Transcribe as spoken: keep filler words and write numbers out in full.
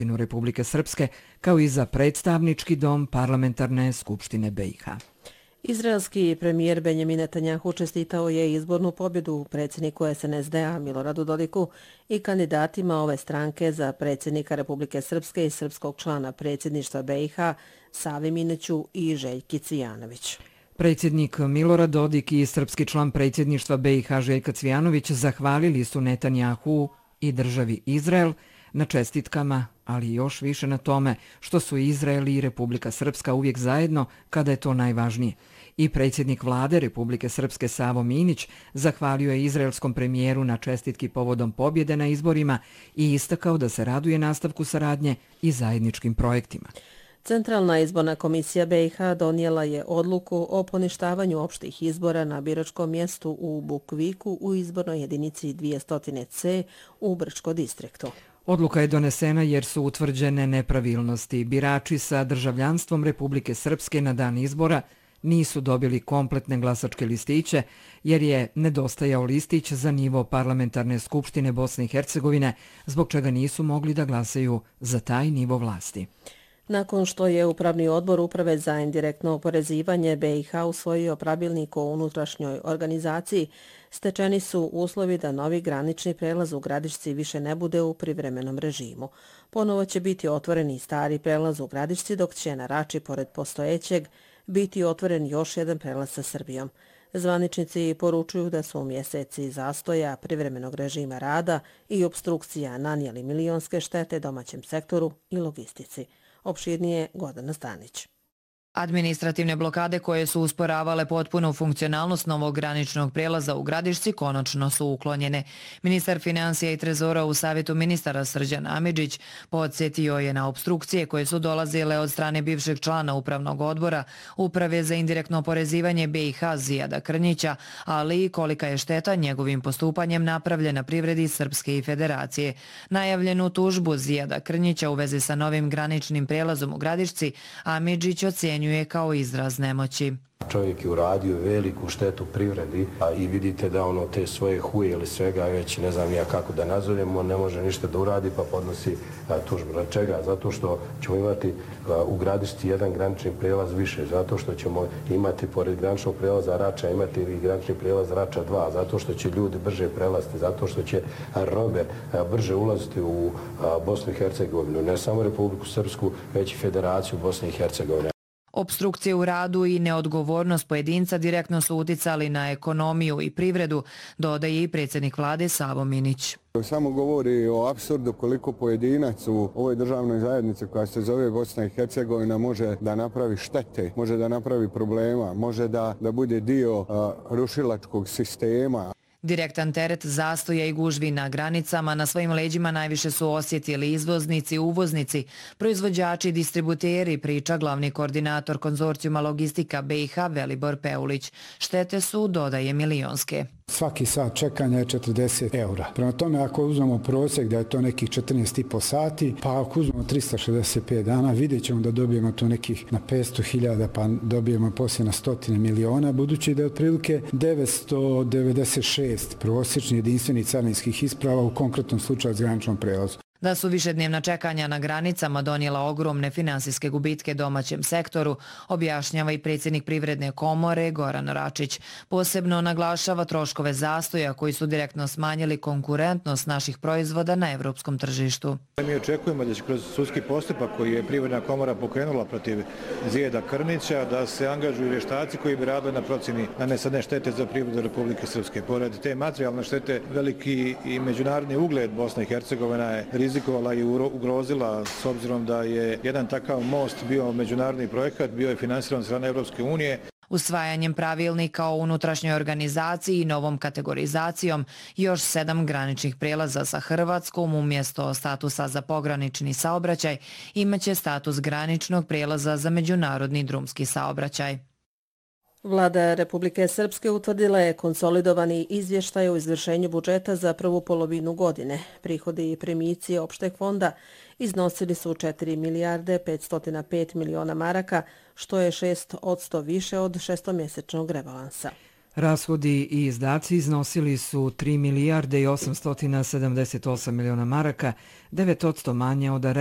Republike Srpske, kao i za predstavnički dom parlamentarne skupštine B i H. Izraelski premijer Benjamin Netanjahu čestitao je izbornu pobjedu predsjedniku S N S D-a Miloradu Dodiku i kandidatima ove stranke za predsjednika Republike Srpske i srpskog člana predsjedništva B i H Savi Miniću i Željki Cvijanović. Predsjednik Milorad Dodik i srpski član predsjedništva B i H Željka Cvijanović zahvalili su Netanjahu i državi Izrael na čestitkama, ali još više na tome što su Izrael i Republika Srpska uvijek zajedno kada je to najvažnije. I predsjednik vlade Republike Srpske Savo Minić zahvalio je izraelskom premijeru na čestitki povodom pobjede na izborima i istakao da se raduje nastavku saradnje i zajedničkim projektima. Centralna izborna komisija B i H donijela je odluku o poništavanju opštih izbora na biračkom mjestu u Bukviku u izbornoj jedinici dvjesto C u Brčko distriktu. Odluka je donesena jer su utvrđene nepravilnosti. Birači sa državljanstvom Republike Srpske na dan izbora nisu dobili kompletne glasačke listiće jer je nedostajao listić za nivo parlamentarne skupštine Bosne i Hercegovine, zbog čega nisu mogli da glasaju za taj nivo vlasti. Nakon što je Upravni odbor Uprave za indirektno oporezivanje B i H usvojio pravilnik o unutrašnjoj organizaciji, stečeni su uslovi da novi granični prelaz u Gradišci više ne bude u privremenom režimu. Ponovo će biti otvoren i stari prelaz u Gradišci, dok će na Rači, pored postojećeg, biti otvoren još jedan prelaz sa Srbijom. Zvaničnici poručuju da su u mjeseci zastoja privremenog režima rada i obstrukcija nanijeli milionske štete domaćem sektoru i logistici. Opširnije Gordana Stanić. Administrativne blokade koje su usporavale potpunu funkcionalnost novog graničnog prijelaza u Gradišci konačno su uklonjene. Ministar financija i trezora u savjetu ministara Srđan Amidžić podsjetio je na obstrukcije koje su dolazile od strane bivšeg člana Upravnog odbora Uprave za indirektno oporezivanje B i H Zijada Krnjića, ali i kolika je šteta njegovim postupanjem napravljena privredi Srpske i Federacije. Najavljenu tužbu Zijada Krnjića u vezi sa novim graničnim prijelazom u Gradišci Amidžić ocjenjuje je kao izraz nemoći. Čovjek je uradio veliku štetu privredi a i vidite da ono te svoje huje ili svega već ne znam ja kako da nazovem, on ne može ništa da uradi pa podnosi a, tužbu. Na čega? Zato što ćemo imati a, u Gradišci jedan granični prijelaz više, zato što ćemo imati pored graničnog prijelaza Rača imati i granični prijelaz Rača dva, zato što će ljudi brže prelaziti, zato što će a, robe a, brže ulaziti u a, Bosnu i Hercegovinu, ne samo Republiku Srpsku, već i Federaciju Bosne i Hercegovine. Opstrukcije u radu i neodgovornost pojedinca direktno su uticali na ekonomiju i privredu, dodaje i predsjednik vlade Savo Minić. Samo govori o apsurdu koliko pojedinac u ovoj državnoj zajednici koja se zove Bosna i Hercegovina može da napravi štete, može da napravi problema, može da, da bude dio a, rušilačkog sistema. Direktan teret zastoja i gužvi na granicama na svojim leđima najviše su osjetili izvoznici, uvoznici, proizvođači i distributeri, priča glavni koordinator konzorcijuma logistika B i H Velibor Peulić. Štete su, dodaje, milionske. Svaki sat čekanja je četrdeset eura. Prema tome, ako uzmemo prosjek da je to nekih četrnaest i po sati, pa ako uzmemo trista šezdeset pet dana, vidjet ćemo da dobijemo to nekih na petsto hiljada, pa dobijemo poslije na stotine miliona, budući da je otprilike devetsto devedeset šest prosječni jedinstveni carinskih isprava u konkretnom slučaju s graničnom prelazu. Da su višednevna čekanja na granicama donijela ogromne finansijske gubitke domaćem sektoru, objašnjava i predsjednik Privredne komore Goran Račić. Posebno naglašava troškove zastoja koji su direktno smanjili konkurentnost naših proizvoda na evropskom tržištu. Mi očekujemo da će kroz sudski postupak koji je Privredna komora pokrenula protiv Zijeda Krnjića da se angažuju vještaci koji bi radili na procjeni nanesene štete za privredu Republike Srpske. Pored te materijalne štete, veliki i međunarodni ugled Bosne i Hercegovina je rizikovala i ugrozila s obzirom da je jedan takav most bio međunarodni projekat, bio je finansiran od strane Evropske unije. Usvajanjem pravilnika o unutrašnjoj organizaciji i novom kategorizacijom još sedam graničnih prijelaza sa Hrvatskom umjesto statusa za pogranični saobraćaj imaće status graničnog prijelaza za međunarodni drumski saobraćaj. Vlada Republike Srpske utvrdila je konsolidovani izvještaj o izvršenju budžeta za prvu polovinu godine. Prihodi i primici opšteg fonda iznosili su četiri milijarde petsto pet miliona maraka, što je šest posto više od šestomjesečnog rebalansa. Rashodi i izdaci iznosili su tri milijarde i osamsto sedamdeset osam miliona maraka, devet posto manje od